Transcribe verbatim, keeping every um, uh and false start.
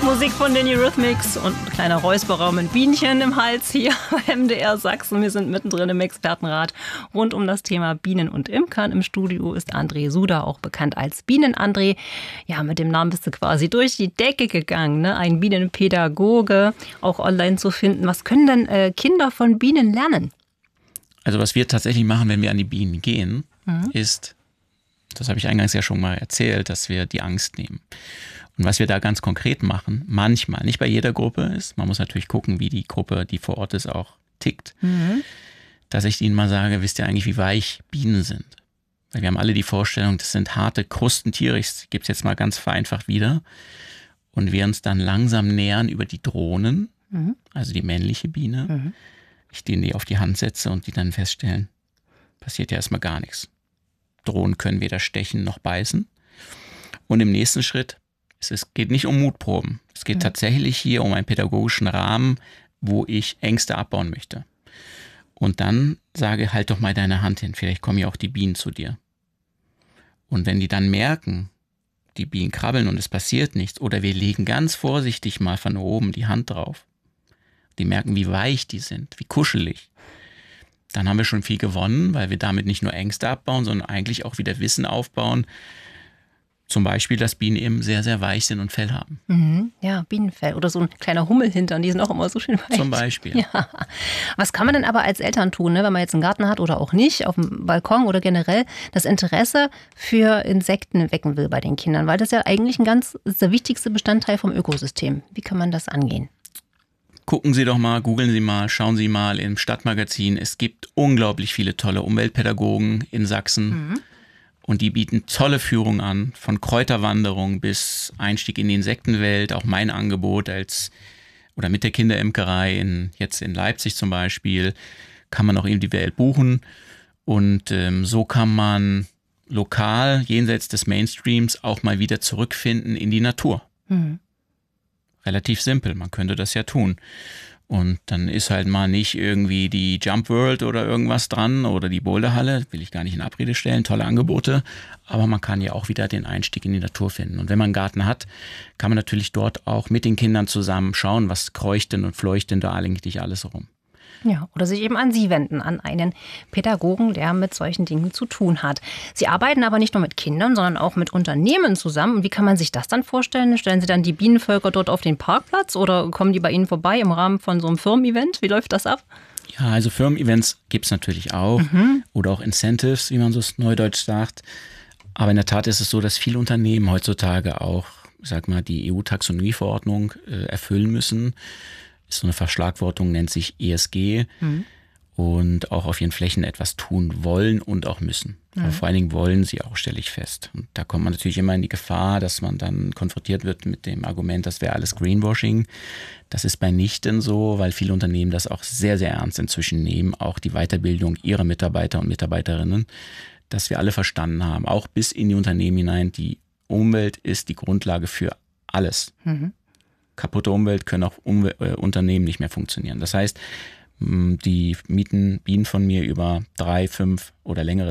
Musik von den Eurythmics und ein kleiner Räusperer mit Bienchen im Hals hier bei M D R Sachsen. Wir sind mittendrin im Expertenrat rund um das Thema Bienen und Imkern. Im Studio ist André Suder, auch bekannt als Bienen-André. Ja, mit dem Namen bist du quasi durch die Decke gegangen, ne? Ein Bienenpädagoge, auch online zu finden. Was können denn äh, Kinder von Bienen lernen? Also was wir tatsächlich machen, wenn wir an die Bienen gehen, mhm. ist, das habe ich eingangs ja schon mal erzählt, dass wir die Angst nehmen. Und was wir da ganz konkret machen, manchmal, nicht bei jeder Gruppe ist, man muss natürlich gucken, wie die Gruppe, die vor Ort ist, auch tickt, mhm. dass ich ihnen mal sage, wisst ihr eigentlich, wie weich Bienen sind? Weil wir haben alle die Vorstellung, das sind harte Krustentiere, ich gebe es jetzt mal ganz vereinfacht wieder, und wir uns dann langsam nähern über die Drohnen, mhm. also die männliche Biene, mhm. ich denen die auf die Hand setze und die dann feststellen, passiert ja erstmal gar nichts. Drohnen können weder stechen noch beißen. Und im nächsten Schritt, es geht nicht um Mutproben. Es geht mhm. tatsächlich hier um einen pädagogischen Rahmen, wo ich Ängste abbauen möchte. Und dann sage, halt doch mal deine Hand hin, vielleicht kommen ja auch die Bienen zu dir. Und wenn die dann merken, die Bienen krabbeln und es passiert nichts, oder wir legen ganz vorsichtig mal von oben die Hand drauf, die merken, wie weich die sind, wie kuschelig, dann haben wir schon viel gewonnen, weil wir damit nicht nur Ängste abbauen, sondern eigentlich auch wieder Wissen aufbauen. Zum Beispiel, dass Bienen eben sehr, sehr weich sind und Fell haben. Mhm, ja, Bienenfell oder so ein kleiner Hummelhintern, die sind auch immer so schön weich. Zum Beispiel. Ja. Was kann man denn aber als Eltern tun, ne, wenn man jetzt einen Garten hat oder auch nicht, auf dem Balkon oder generell das Interesse für Insekten wecken will bei den Kindern? Weil das ja eigentlich ein ganz, ist der wichtigste Bestandteil vom Ökosystem. Wie kann man das angehen? Gucken Sie doch mal, googeln Sie mal, schauen Sie mal im Stadtmagazin. Es gibt unglaublich viele tolle Umweltpädagogen in Sachsen. Mhm. Und die bieten tolle Führungen an, von Kräuterwanderung bis Einstieg in die Insektenwelt. Auch mein Angebot als oder mit der Kinderimkerei in, jetzt in Leipzig zum Beispiel kann man auch individuell buchen. Und ähm, so kann man lokal jenseits des Mainstreams auch mal wieder zurückfinden in die Natur. Mhm. Relativ simpel, man könnte das ja tun. Und dann ist halt mal nicht irgendwie die Jump World oder irgendwas dran oder die Boulderhalle, will ich gar nicht in Abrede stellen, tolle Angebote, aber man kann ja auch wieder den Einstieg in die Natur finden. Und wenn man einen Garten hat, kann man natürlich dort auch mit den Kindern zusammen schauen, was kreucht denn und fleucht denn da eigentlich alles rum. Ja, oder sich eben an Sie wenden, an einen Pädagogen, der mit solchen Dingen zu tun hat. Sie arbeiten aber nicht nur mit Kindern, sondern auch mit Unternehmen zusammen. Und wie kann man sich das dann vorstellen? Stellen Sie dann die Bienenvölker dort auf den Parkplatz oder kommen die bei Ihnen vorbei im Rahmen von so einem Firmen-Event? Wie läuft das ab? Ja, also Firmen-Events gibt es natürlich auch mhm. oder auch Incentives, wie man so neudeutsch sagt. Aber in der Tat ist es so, dass viele Unternehmen heutzutage auch, sag mal, die E U-Taxonomie-Verordnung äh, erfüllen müssen. So eine Verschlagwortung nennt sich E S G mhm. und auch auf ihren Flächen etwas tun wollen und auch müssen. Mhm. Aber vor allen Dingen wollen sie auch, stelle ich fest. Und da kommt man natürlich immer in die Gefahr, dass man dann konfrontiert wird mit dem Argument, das wäre alles Greenwashing. Das ist bei nichten so, weil viele Unternehmen das auch sehr, sehr ernst inzwischen nehmen, auch die Weiterbildung ihrer Mitarbeiter und Mitarbeiterinnen, dass wir alle verstanden haben, auch bis in die Unternehmen hinein, die Umwelt ist die Grundlage für alles. Mhm. Kaputte Umwelt können auch Umwel- äh, Unternehmen nicht mehr funktionieren. Das heißt, die mieten Bienen von mir über drei, fünf oder längere